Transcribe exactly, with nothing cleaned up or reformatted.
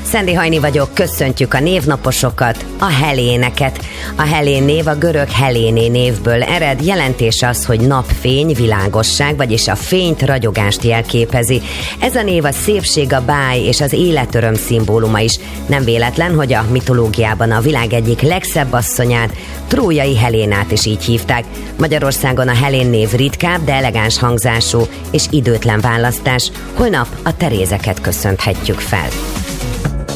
Szendi Hajni vagyok, köszöntjük a névnaposokat, a Heléneket. A Helén név a görög Heléné névből ered, jelentése az, hogy napfény, világosság, vagyis a fényt, ragyogást jelképezi. Ez a név a szépség, a báj és az életöröm szimbóluma is. Nem véletlen, hogy a mitológiában a világ egyik legszebb asszonyát, Trójai Helénát is így hívták. Magyarországon a Helén név ritkább, de elegáns hangzású és időtlen választás. Holnap a Terézeket köszönthetjük fel.